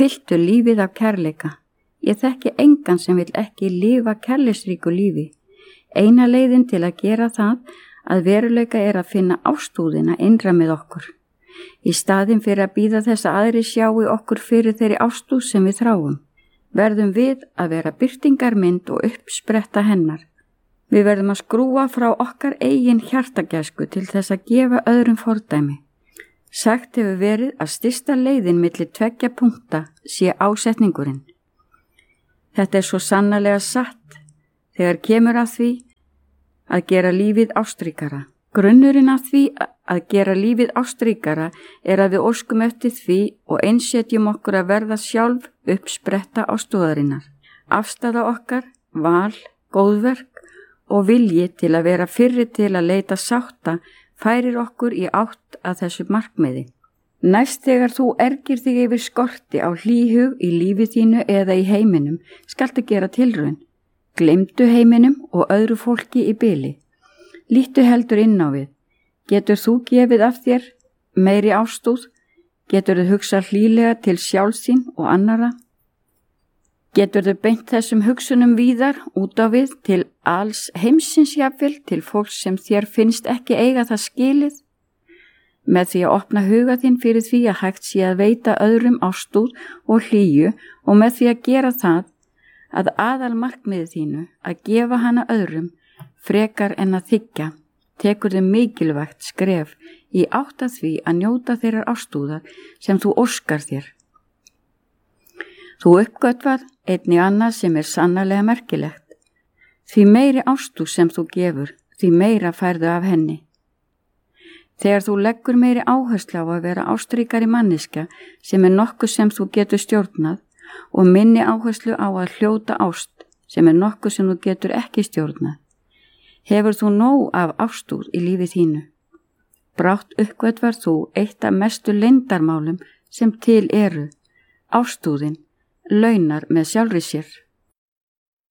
Fylltu lífið af kærleika. Ég þekki engan sem vill ekki lifa kærleiksríku lífi. Eina leiðin til að gera það að veruleika að finna ástúðina innra með okkur. Í staðinn fyrir að bíða þess að aðri sjái okkur fyrir þeirri ástúð sem við þráum, verðum við að vera birtingarmynd og uppspretta hennar. Við verðum að skrúa frá okkar eigin hjartagæsku til þess að gefa öðrum fordæmi. Sagt hefur verið að stysta leiðin milli 2 punkta sé ásetningurinn. Þetta svo sannarlega satt þegar kemur að því að gera lífið ástríkara. Grunnurinn að því að gera lífið ástríkara að við óskum eftir því og einsetjum okkur að verða sjálf uppspretta ástúðarinnar. Afstaða okkar, val, góðverk og vilji til að vera fyrri til að leita sátta færir okkur í átt að þessu markmiði. Næst þegar þú ergir þig yfir skorti á hlýhug í lífi þínu eða í heiminum, skaltu gera tilraun. Gleymdu heiminum og öðru fólki í bili. Líttu heldur inn á við. Getur þú gefið af þér meiri ástúð? Getur þú hugsað hlýlega til sjálfsín og annara? Getur þú beint þessum hugsunum víðar út á við til alls heimsins jafnvel, til fólks sem þér finnst ekki eiga það skilið? Með því að opna huga þín fyrir því að hægt sé að veita öðrum ástúð og hlýju og með því að gera það að aðal markmiði þínu að gefa hana öðrum frekar en að þiggja, tekur þið mikilvægt skref í átt að því að njóta þeirrar ástúðar sem þú óskar þér. Þú uppgötvar einnig annað sem sannarlega merkilegt. Því meiri ástúð sem þú gefur, því meira færðu af henni. Þegar þú leggur meiri áherslu á að vera ástríkari manneskja sem nokkuð sem þú getur stjórnað og minni áherslu á að hljóta ást sem nokkuð sem þú getur ekki stjórnað, hefur þú nóg af ástúð í lífi þínu. Brátt uppgötvar þú eitt af mestu leyndarmálum sem til eru. Ástúðin launar með sjálfri sér.